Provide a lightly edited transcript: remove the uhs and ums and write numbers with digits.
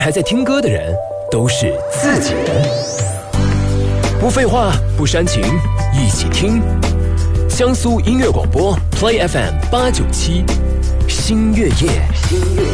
还在听歌的人都是自己人。不废话，不煽情，一起听江苏音乐广播 Play FM 897，新月夜。